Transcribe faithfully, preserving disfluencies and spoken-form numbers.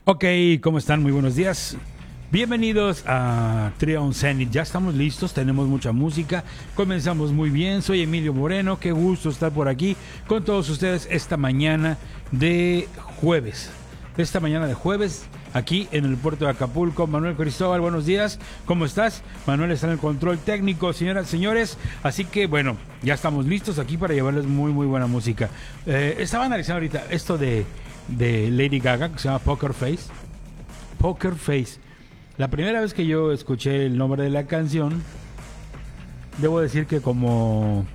Ok, ¿cómo están? Muy buenos días. Bienvenidos a Trio on Zenith. Ya estamos listos, tenemos mucha música. Comenzamos muy bien. Soy Emilio Moreno. Qué gusto estar por aquí con todos ustedes esta mañana de jueves. Esta mañana de jueves, aquí en el puerto de Acapulco. Manuel Cristóbal, buenos días. ¿Cómo estás? Manuel está en el control técnico, señoras y señores. Así que, bueno, ya estamos listos aquí para llevarles muy, muy buena música. Eh, estaba analizando ahorita esto de, de Lady Gaga, que se llama Poker Face. Poker Face. La primera vez que yo escuché el nombre de la canción, debo decir que como